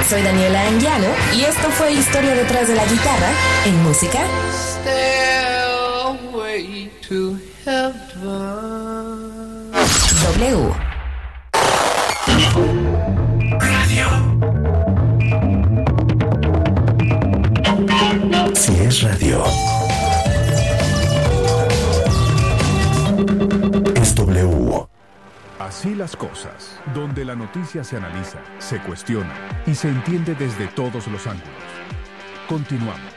Soy Daniela Anguiano y esto fue Historia detrás de la guitarra en música. Stairway to heaven. W. Si es radio, es W. Así las cosas, donde la noticia se analiza, se cuestiona y se entiende desde todos los ángulos. Continuamos.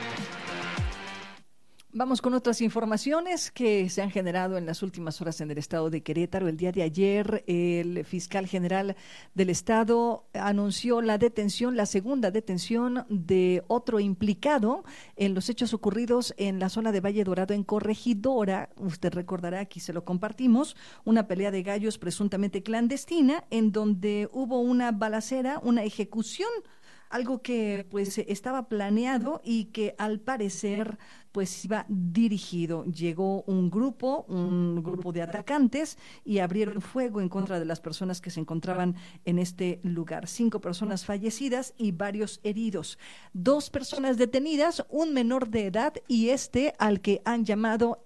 Vamos con otras informaciones que se han generado en las últimas horas en el estado de Querétaro. El día de ayer, el fiscal general del estado anunció la segunda detención de otro implicado en los hechos ocurridos en la zona de Valle Dorado, en Corregidora. Usted recordará, aquí se lo compartimos, una pelea de gallos presuntamente clandestina en donde hubo una balacera, una ejecución, algo que pues estaba planeado y que al parecer pues iba dirigido. Llegó un grupo de atacantes y abrieron fuego en contra de las personas que se encontraban en este lugar. 5 personas fallecidas y varios heridos. 2 personas detenidas, un menor de edad y al que han llamado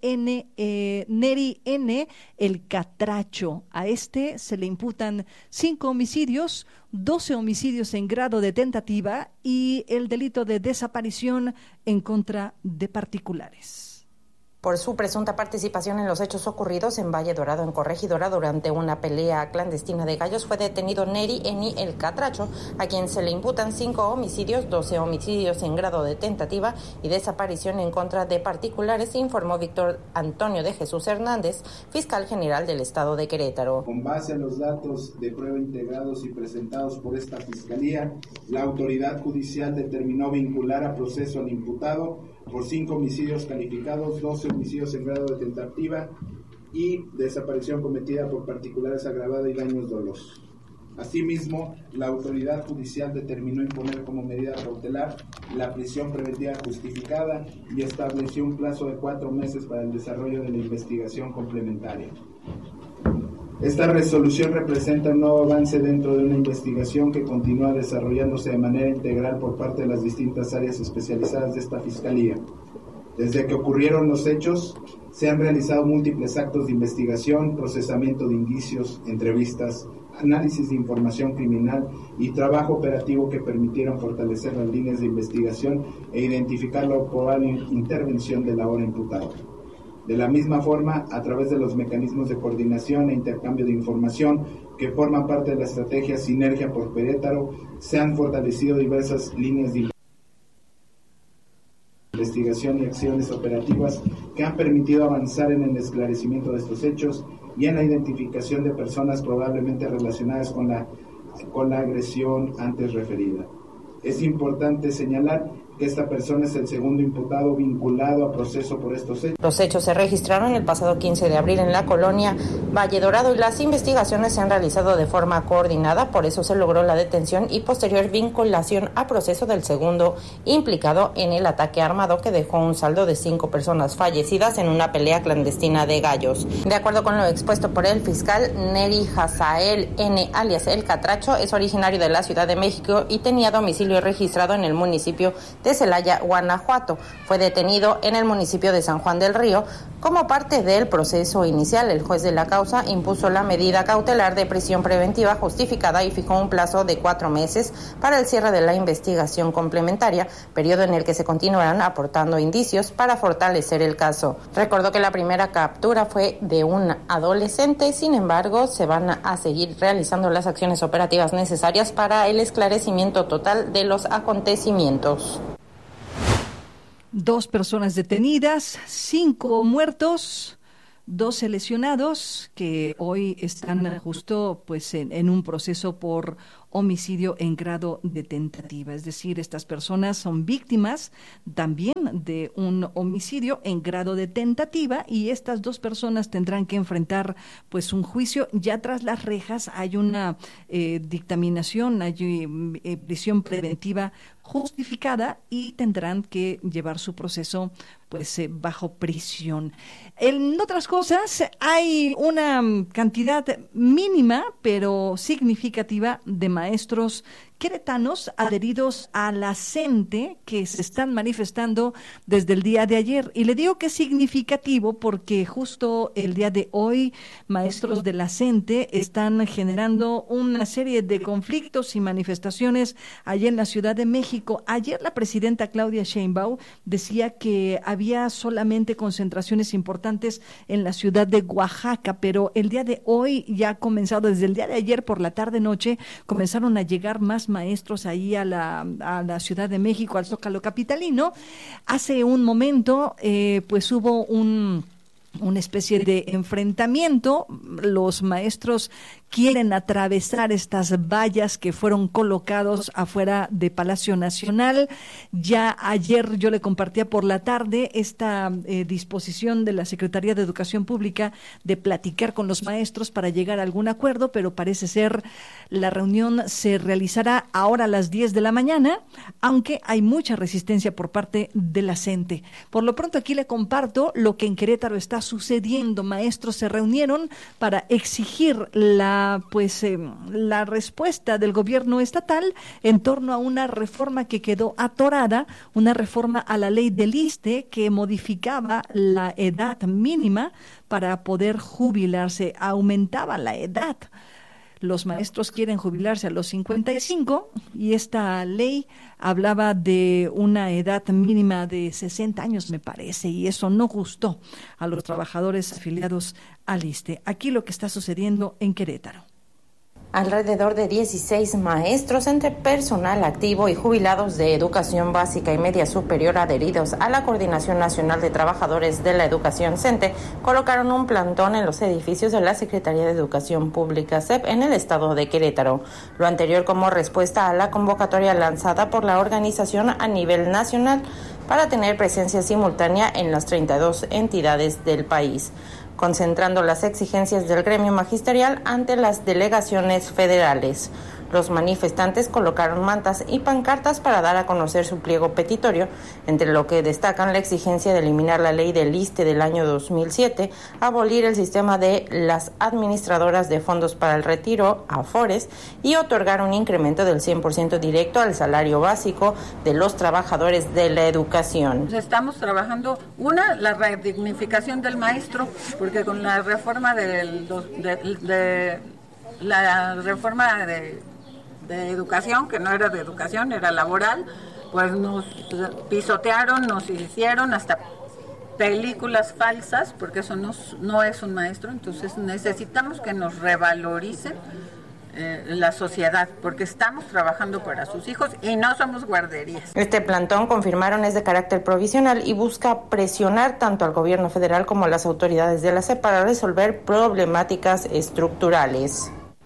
Neri N, el Catracho. A se le imputan 5 homicidios, 12 homicidios en grado de tentativa y el delito de desaparición en contra de particulares. Por su presunta participación en los hechos ocurridos en Valle Dorado, en Corregidora, durante una pelea clandestina de gallos, fue detenido Neri Eni el Catracho, a quien se le imputan 5 homicidios, 12 homicidios en grado de tentativa y desaparición en contra de particulares, informó Víctor Antonio de Jesús Hernández, fiscal general del estado de Querétaro. Con base en los datos de prueba integrados y presentados por esta fiscalía, la autoridad judicial determinó vincular a proceso al imputado por 5 homicidios calificados, 12 homicidios en grado de tentativa y desaparición cometida por particulares agravada y daños dolosos. Asimismo, la autoridad judicial determinó imponer como medida cautelar la prisión preventiva justificada y estableció un plazo de 4 meses para el desarrollo de la investigación complementaria. Esta resolución representa un nuevo avance dentro de una investigación que continúa desarrollándose de manera integral por parte de las distintas áreas especializadas de esta Fiscalía. Desde que ocurrieron los hechos, se han realizado múltiples actos de investigación, procesamiento de indicios, entrevistas, análisis de información criminal y trabajo operativo que permitieron fortalecer las líneas de investigación e identificar la probable intervención del ahora imputado. De la misma forma, a través de los mecanismos de coordinación e intercambio de información que forman parte de la estrategia Sinergia por Querétaro, se han fortalecido diversas líneas de investigación y acciones operativas que han permitido avanzar en el esclarecimiento de estos hechos y en la identificación de personas probablemente relacionadas con la agresión antes referida. Es importante señalar que esta persona es el segundo imputado vinculado a proceso por estos hechos. Los hechos se registraron el pasado 15 de abril en la colonia Valle Dorado y las investigaciones se han realizado de forma coordinada, por eso se logró la detención y posterior vinculación a proceso del segundo implicado en el ataque armado que dejó un saldo de 5 personas fallecidas en una pelea clandestina de gallos. De acuerdo con lo expuesto por el fiscal, Neri Hazael N, alias El Catracho, es originario de la Ciudad de México y tenía domicilio registrado en el municipio de Celaya, Guanajuato. Fue detenido en el municipio de San Juan del Río. Como parte del proceso inicial, el juez de la causa impuso la medida cautelar de prisión preventiva justificada y fijó un plazo de 4 meses para el cierre de la investigación complementaria, periodo en el que se continuarán aportando indicios para fortalecer el caso. Recordó que la primera captura fue de un adolescente, sin embargo, se van a seguir realizando las acciones operativas necesarias para el esclarecimiento total de los acontecimientos. 2 personas detenidas, 5 muertos, 12 lesionados que hoy están justo pues en un proceso por homicidio en grado de tentativa. Es decir, estas personas son víctimas también de un homicidio en grado de tentativa y estas 2 personas tendrán que enfrentar pues un juicio. Ya tras las rejas hay una dictaminación, hay prisión preventiva justificada y tendrán que llevar su proceso pues bajo prisión. En otras cosas, hay una cantidad mínima pero significativa de maestros queretanos adheridos a la CENTE que se están manifestando desde el día de ayer. Y le digo que es significativo porque justo el día de hoy maestros de la CENTE están generando una serie de conflictos y manifestaciones allá en la Ciudad de México. Ayer la presidenta Claudia Sheinbaum decía que había solamente concentraciones importantes en la ciudad de Oaxaca, pero el día de hoy ya ha comenzado, desde el día de ayer por la tarde-noche, comenzaron a llegar más maestros ahí a la Ciudad de México, al Zócalo capitalino. Hace un momento, pues hubo una especie de enfrentamiento. Los maestros quieren atravesar estas vallas que fueron colocados afuera de Palacio Nacional. Ya ayer yo le compartía por la tarde esta disposición de la Secretaría de Educación Pública de platicar con los maestros para llegar a algún acuerdo, pero parece ser la reunión se realizará ahora a las 10 de la mañana, aunque hay mucha resistencia por parte de la CENTE. Por lo pronto aquí le comparto lo que en Querétaro está sucediendo. Maestros se reunieron para exigir la respuesta del gobierno estatal en torno a una reforma que quedó atorada, una reforma a la ley del ISSSTE que modificaba la edad mínima para poder jubilarse, aumentaba la edad. Los maestros quieren jubilarse a los 55 y esta ley hablaba de una edad mínima de 60 años, me parece, y eso no gustó a los trabajadores afiliados al ISSSTE. Aquí lo que está sucediendo en Querétaro. Alrededor de 16 maestros entre personal activo y jubilados de educación básica y media superior adheridos a la Coordinación Nacional de Trabajadores de la Educación CENTE colocaron un plantón en los edificios de la Secretaría de Educación Pública SEP en el estado de Querétaro. Lo anterior como respuesta a la convocatoria lanzada por la organización a nivel nacional para tener presencia simultánea en las 32 entidades del país, concentrando las exigencias del gremio magisterial ante las delegaciones federales. Los manifestantes colocaron mantas y pancartas para dar a conocer su pliego petitorio, entre lo que destacan la exigencia de eliminar la ley del ISSSTE del año 2007, abolir el sistema de las administradoras de fondos para el retiro, AFORES, y otorgar un incremento del 100% directo al salario básico de los trabajadores de la educación. Estamos trabajando, la redignificación del maestro, porque con la reforma de educación, que no era de educación, era laboral, pues nos pisotearon, nos hicieron hasta películas falsas, porque eso no es un maestro. Entonces necesitamos que nos revaloricen la sociedad, porque estamos trabajando para sus hijos y no somos guarderías. Este plantón, confirmaron, es de carácter provisional y busca presionar tanto al gobierno federal como a las autoridades de la SEP para resolver problemáticas estructurales.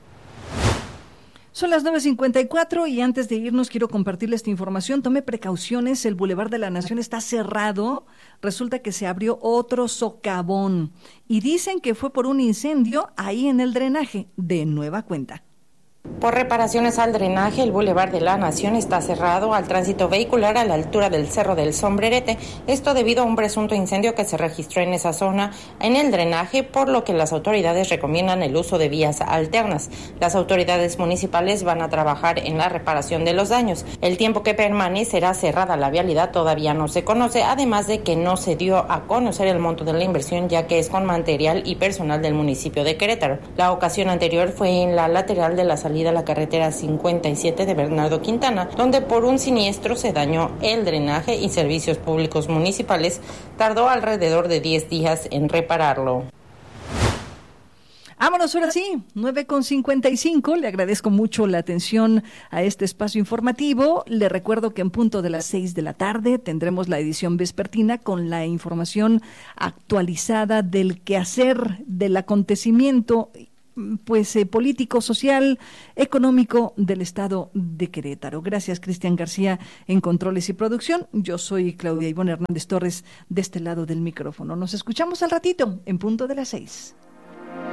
Son las 9:54 y antes de irnos quiero compartirles esta información. Tome precauciones, el Boulevard de la Nación está cerrado. Resulta que se abrió otro socavón y dicen que fue por un incendio ahí en el drenaje, de nueva cuenta. Por reparaciones al drenaje, el Boulevard de la Nación está cerrado al tránsito vehicular a la altura del Cerro del Sombrerete. Esto debido a un presunto incendio que se registró en esa zona en el drenaje, por lo que las autoridades recomiendan el uso de vías alternas. Las autoridades municipales van a trabajar en la reparación de los daños. El tiempo que permanecerá cerrada la vialidad todavía no se conoce, además de que no se dio a conocer el monto de la inversión, ya que es con material y personal del municipio de Querétaro. La ocasión anterior fue en la lateral de la salida a la carretera 57 de Bernardo Quintana, donde por un siniestro se dañó el drenaje y Servicios Públicos Municipales tardó alrededor de 10 días en repararlo. Vámonos ahora sí, 9:55. Le agradezco mucho la atención a este espacio informativo. Le recuerdo que en punto de las 6 de la tarde tendremos la edición vespertina con la información actualizada del quehacer, del acontecimiento político, social, económico del estado de Querétaro. Gracias, Cristian García, en controles y producción. Yo soy Claudia Ivonne Hernández Torres, de este lado del micrófono. Nos escuchamos al ratito, en punto de las 6.